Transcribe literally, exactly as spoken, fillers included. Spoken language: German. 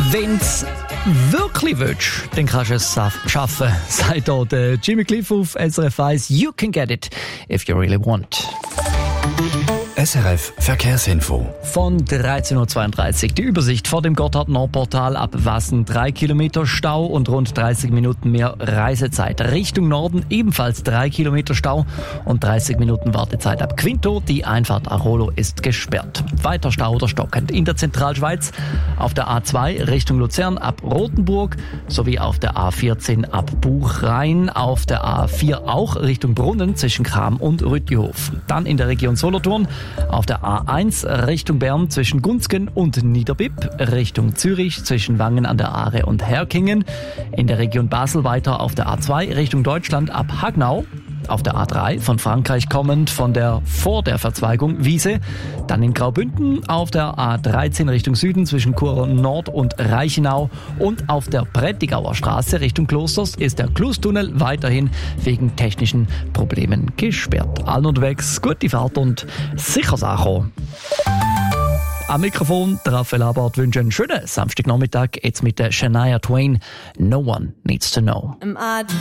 Wenn's wirklich willst, dann kannst du es schaffen, sagt hier der Jimmy Cliff auf S R F eins. You can get it if you really want. S R F Verkehrsinfo. Von dreizehn Uhr zweiunddreißig. Die Übersicht vor dem Gotthard-Nordportal ab Wassen. Drei Kilometer Stau und rund dreißig Minuten mehr Reisezeit. Richtung Norden ebenfalls drei Kilometer Stau und dreißig Minuten Wartezeit ab Quinto. Die Einfahrt Arolo ist gesperrt. Weiter Stau oder stockend in der Zentralschweiz. Auf der A zwei Richtung Luzern ab Rothenburg sowie auf der A vierzehn ab Buchrain. Auf der A vier auch Richtung Brunnen zwischen Cham und Rüttihof. Dann in der Region Solothurn. Auf der A eins Richtung Bern zwischen Gunzgen und Niederbipp, Richtung Zürich zwischen Wangen an der Aare und Herkingen, in der Region Basel weiter auf der A zwei Richtung Deutschland ab Hagnau, auf der A drei von Frankreich kommend von der vor der Verzweigung Wiese, dann in Graubünden auf der A dreizehn Richtung Süden zwischen Chur Nord und Reichenau und auf der Prättigauer Straße Richtung Klosters ist der Klustunnel weiterhin wegen technischen Problemen gesperrt. Allen unterwegs gute Fahrt und sicher Sache. Am Mikrofon der Raphael Abart wünscht einen schönen Samstagnachmittag jetzt mit der Shania Twain. No one needs to know.